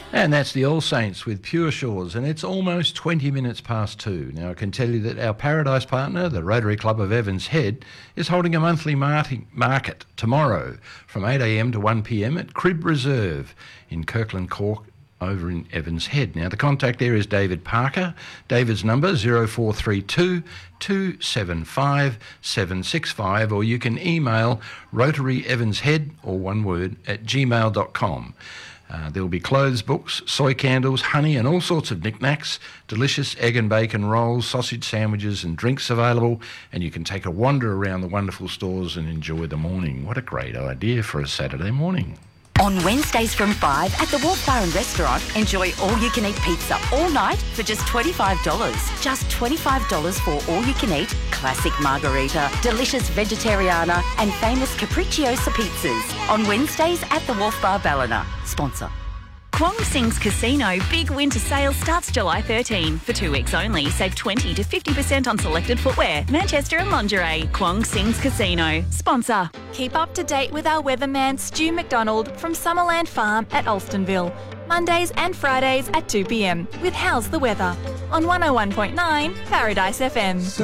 And that's the All Saints with Pure Shores, and it's almost 20 minutes past 2. Now, I can tell you that our Paradise partner, the Rotary Club of Evans Head, is holding a monthly market tomorrow from 8 a.m. to 1 p.m. at Crib Reserve in Kirkland Court over in Evans Head. Now, the contact there is David Parker. David's number 0432 275 765, or you can email rotaryevanshead, or one word, at gmail.com. There will be clothes, books, soy candles, honey and all sorts of knickknacks, delicious egg and bacon rolls, sausage sandwiches and drinks available, and you can take a wander around the wonderful stores and enjoy the morning. What a great idea for a Saturday morning. On Wednesdays from 5 at the Wharf Bar and Restaurant, enjoy all-you-can-eat pizza all night for just $25. Just $25 for all-you-can-eat classic margarita, delicious vegetariana and famous capricciosa pizzas. On Wednesdays at the Wharf Bar Ballina. Sponsor. Kwong Sing's Casino big winter sale starts July 13. For 2 weeks only, save 20 to 50% on selected footwear, Manchester and lingerie. Kwong Sing's Casino. Sponsor. Keep up to date with our weatherman Stu McDonald from Summerland Farm at Alstonville. Mondays and Fridays at 2 p.m. with How's the Weather on 101.9 Paradise FM.